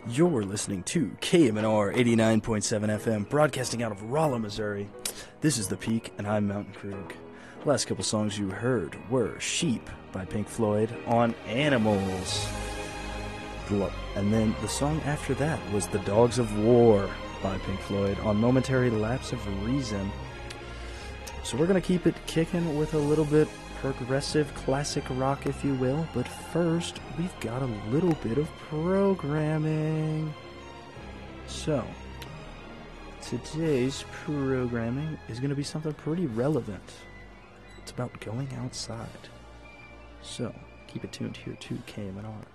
You're listening to KMNR 89.7 FM, broadcasting out of Rolla, Missouri. This is The Peak, and I'm Mountain Krug. The last couple songs you heard were Sheep by Pink Floyd on Animals. And then the song after that was The Dogs of War by Pink Floyd on Momentary Lapse of Reason. So we're going to keep it kicking with a little bit progressive classic rock, if you will, but first we've got a little bit of programming. So today's programming is going to be something pretty relevant. It's about going outside. So keep it tuned here to KMNR.